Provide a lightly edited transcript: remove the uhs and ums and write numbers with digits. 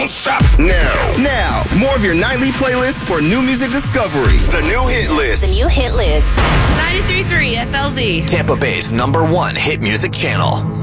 Stop now. More of your nightly playlist for new music discovery. The new hit list. The new hit list. 93.3 FLZ. Tampa Bay's #1 hit music channel.